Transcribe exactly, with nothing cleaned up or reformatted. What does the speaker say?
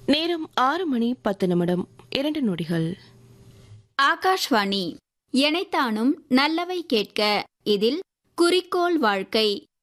நேரம் ஆறு மணி பத்து நிமிடம் இரண்டு நொடிகள். ஆகாஷ்வாணி. எனைத்தானும் நல்லவை கேட்க. இதில் குறிக்கோள் வாழ்க்கை